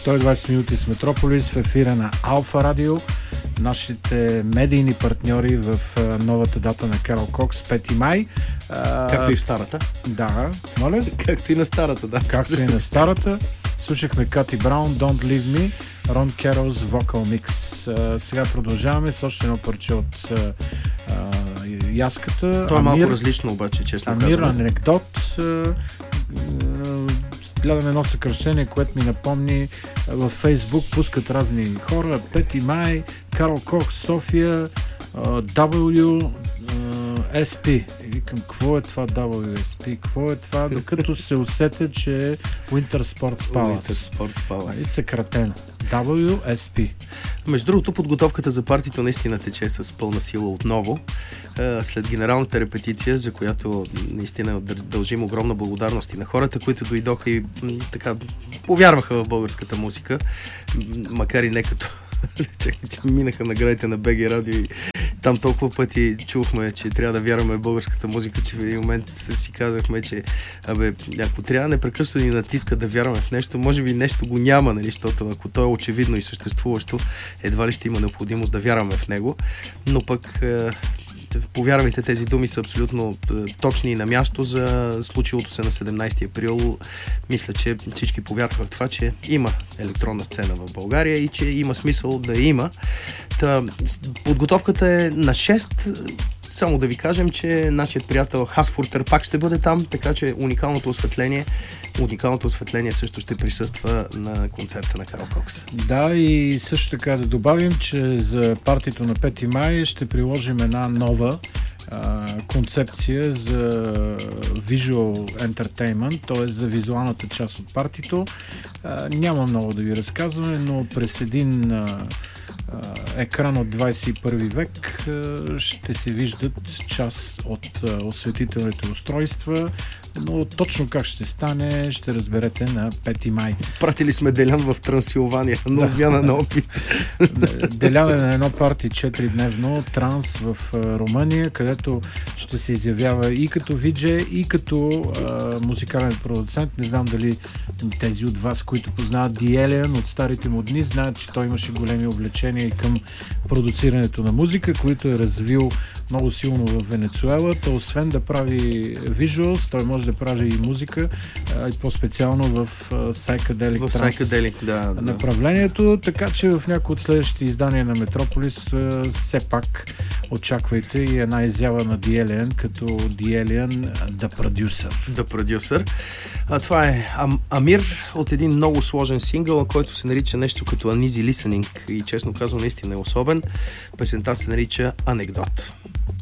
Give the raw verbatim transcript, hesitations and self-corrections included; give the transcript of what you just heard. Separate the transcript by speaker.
Speaker 1: сто и двайсет минути с Метрополис в ефира на Алфа Радио. Нашите медийни партньори в новата дата на Карл Кокс, пети май.
Speaker 2: Както и в старата.
Speaker 1: Да, моля?
Speaker 2: Както и на старата, да.
Speaker 1: Както и на старата. Слушахме Кати Браун, Don't Leave Me, Рон Керолс, Vocal Mix. Сега продължаваме с още едно парче от Яската.
Speaker 2: То е малко Амир, различно обаче, честно казвам.
Speaker 1: Амир, анекдот. Гледам едно съкръщение, което ми напомни във Фейсбук, пускат разни хора. пети май, Карл Кокс, София, W S P. И викам, какво е това W S P? Какво е това? Докато се усетя, че е Winter Sports Palace.
Speaker 2: Winter Sports Palace.
Speaker 1: И съкратено. W S P.
Speaker 2: Между другото, подготовката за партито наистина тече с пълна сила отново. След генералната репетиция, за която наистина дължим огромна благодарност и на хората, които дойдоха и така повярваха в българската музика, макар и не като чакай, че минаха наградите на БГ Радио и там толкова пъти чухме, че трябва да вярваме в българската музика, че в един момент си казахме, че абе, ако трябва непрекъснато ни натиска да вярваме в нещо, може би нещо го няма, нали, защото ако то е очевидно и съществуващо, едва ли ще има необходимост да вярваме в него, но пък повярвайте, тези думи са абсолютно точни и на място за случилото се на седемнайсети април. Мисля, че всички повярваха в това, че има електронна сцена в България и че има смисъл да има. Та, подготовката е на шест. Само да ви кажем, че нашият приятел Хасфуртер пак ще бъде там, така че уникалното осветление уникалното осветление също ще присъства на концерта на Карл Кокс.
Speaker 1: Да, и също така да добавим, че за партито на пети май ще приложим една нова а, концепция за visual entertainment, т.е. за визуалната част от партито. А, няма много да ви разказваме, но през един а, екран от двайсет и първи век ще се виждат част от осветителните устройства, но точно как ще стане, ще разберете на пети май.
Speaker 2: Пратили сме Делян в Трансилвания на обмяна на опит.
Speaker 1: Делян е на едно парти четиридневно транс в Румъния, където ще се изявява и като видже, и като а, музикален продуцент. Не знам дали тези от вас, които познават The Alien от старите му дни, знаят, че той имаше големи увлечения и към продуцирането на музика, които е развил много силно в Венецуела. То освен да прави визуалс, той може да прави и музика, а, и по-специално в psychedelic
Speaker 2: в psychedelic, да, да.
Speaker 1: направлението, така че в някои от следващите издания на Метрополис а, все пак очаквайте и една изява на The Alien като The Alien The Producer.
Speaker 2: The Producer. А, това е Ам, Амир от един много сложен сингъл, който се нарича нещо като Uneasy Listening и честно казвам наистина е особен. Песента се нарича Анекдот.